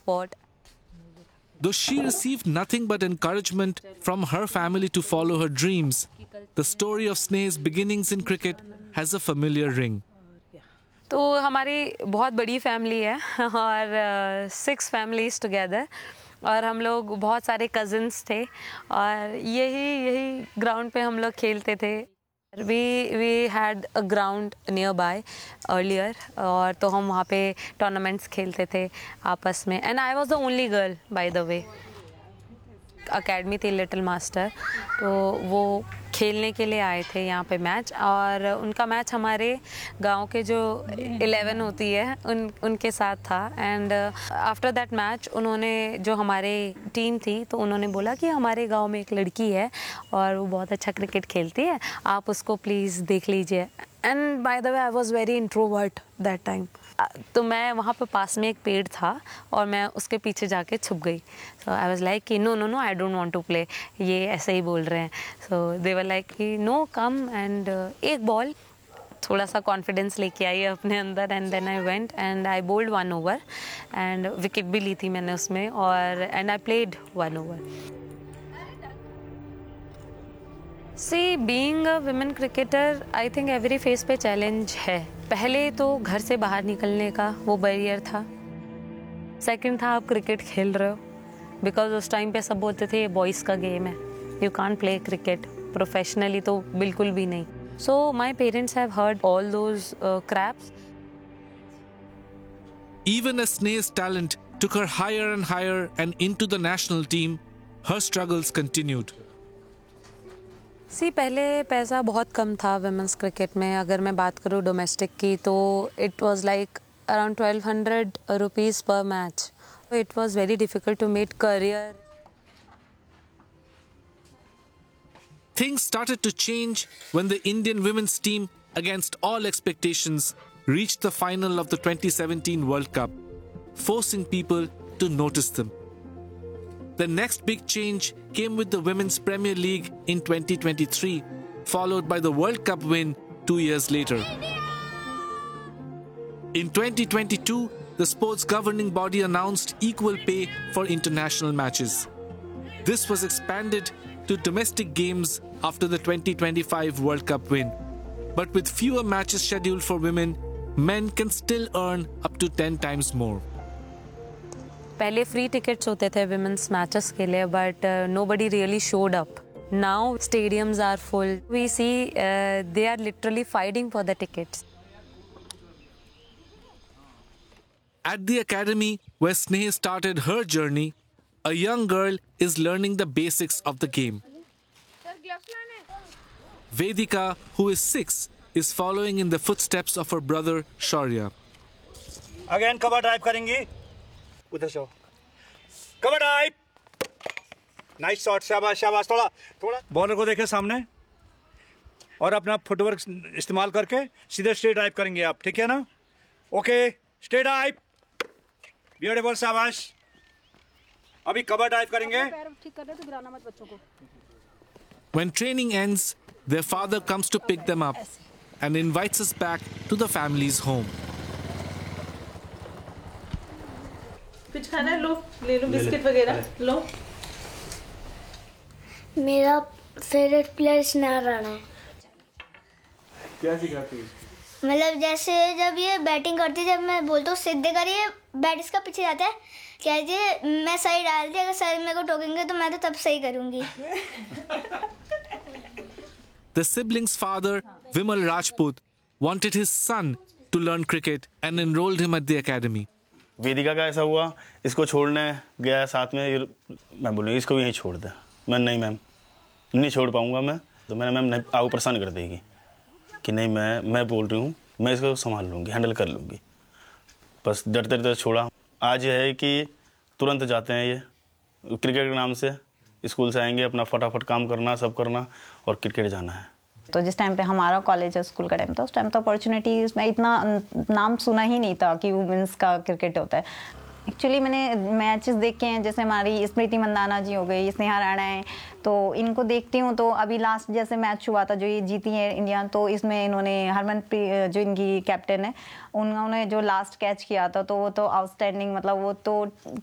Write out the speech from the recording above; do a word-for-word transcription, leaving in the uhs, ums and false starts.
sport. Though she received nothing but encouragement from her family to follow her dreams, the story of Sneha's beginnings in cricket has a familiar ring. तो हमारी बहुत बड़ी family है और six families together और हम लोग बहुत सारे कज़न्स थे और यही यही ग्राउंड पे हम लोग खेलते थे. We we had a ground near by earlier और तो हम वहाँ पे टूर्नामेंट्स खेलते थे आपस में. And I was the only girl by the way. Academy थी लिटिल मास्टर, तो वो खेलने के लिए आए थे यहाँ पे मैच और उनका मैच हमारे गांव के जो इलेवन होती है उन उनके साथ था. एंड आफ्टर दैट मैच उन्होंने जो हमारे टीम थी तो उन्होंने बोला कि हमारे गांव में एक लड़की है और वो बहुत अच्छा क्रिकेट खेलती है, आप उसको प्लीज़ देख लीजिए. And by the way I was very introvert that time. तो मैं वहाँ पे पास में एक पेड़ था और मैं उसके पीछे जाके छुप गई. सो आई वाज लाइक कि no no no I don't want to play, ये ऐसे ही बोल रहे हैं. सो दे वर लाइक कि नो कम. एंड एक बॉल थोड़ा सा कॉन्फिडेंस लेके आई अपने अंदर and then I went and I bold one over and wicket भी ली थी मैंने उसमें और and I played one over. C being a women cricketer I think every face पे चैलेंज है. पहले तो घर से बाहर निकलने का वो बैरियर था. सेकंड था आप क्रिकेट खेल रहे हो बिकॉज उस टाइम पे सब बोलते थे ये बॉयज़ का गेम है, you can't play cricket professionally, तो बिल्कुल भी नहीं. सो my parents have heard all those craps. Even as Sneha's talent took her higher and higher and into the national team, her struggles continued. सी पहले पैसा बहुत कम था वुमेन्स क्रिकेट में. अगर मैं बात करूँ डोमेस्टिक की तो it was like around twelve hundred rupees पर match. It was very difficult to make career. Things started to change when the Indian women's team, against all expectations, reached the final of the twenty seventeen World Cup, forcing people to notice them. The next big change came with the Women's Premier League in twenty twenty-three, followed by the World Cup win two years later. In twenty twenty-two, the sport's governing body announced equal pay for international matches. This was expanded to domestic games after the twenty twenty-five World Cup win. But with fewer matches scheduled for women, men can still earn up to ten times more. पहले free tickets होते थे women's matches के लिए but nobody really showed up. Now stadiums are full. We C they are literally fighting for the tickets. At the academy where Sneha started her journey, a young girl is learning the basics of the game. Vedika, who is six, is following in the footsteps of her brother Shaurya. Again, cover drive करेंगी. उधर से cover drive. Nice shot. शाबाश शाबाश. थोड़ा थोड़ा bowler को देखे सामने और अपना फुटवर्क इस्तेमाल करके सीधे स्ट्रेट ड्राइव करेंगे आप. ठीक है ना? ओके. Straight drive. ब्यूटीफुल. शाबाश. अभी कवर ड्राइव करेंगे. ठीक कर रहे तो गिराना मत बच्चों को. When training ends, their father comes to pick them up and invites us back to the family's home. कुछ खाना है? लो ले लो बिस्किट वगैरह लो. मेरा फेवरेट प्लेयर स्नेहा राणा है. क्या सिखाती है? मतलब जैसे जब ये बैटिंग करती है, जब मैं बोलता हूँ सीधे करिए, बैट इसका पीछे जाता है, कहती मैं सही डालती, अगर सर मेरे को टोकेंगे तो मैं तो तब सही करूँगी. The siblings' father, Vimal Rajput, wanted his son to learn cricket and enrolled him at the academy. वेदिका का ऐसा हुआ, इसको छोड़ने गया साथ में. मैं बोलूँ इसको भी यहीं छोड़ दे. मैं नहीं मैम नहीं छोड़ पाऊँगा मैं. तो मैंने मैम नहीं आपको परेशान कर देगी कि नहीं मैं मैं बोल रही हूँ, मैं इसको संभाल लूँगी, हैंडल कर लूँगी. बस डरते डरते छोड़ा. आज ये है कि तुरंत जाते हैं ये क्रिकेट के नाम से, स्कूल से आएंगे, अपना फटाफट काम करना, सब करना और क्रिकेट जाना है. तो जिस टाइम पे हमारा कॉलेज स्कूल का टाइम था, उस टाइम तो अपॉर्चुनिटी उसमें इतना नाम सुना ही नहीं था कि वुमेंस का क्रिकेट होता है. एक्चुअली मैंने मैचेस देखे हैं, जैसे हमारी स्मृति मंदाना जी हो गई, स्नेहा राणा है, तो इनको देखती हूँ. तो अभी लास्ट जैसे मैच हुआ था जो ये जीती है इंडिया, तो इसमें इन्होंने हरमनप्रीत जो इनकी कैप्टन है, उन्होंने जो लास्ट कैच किया था तो वो तो आउटस्टैंडिंग, मतलब वो तो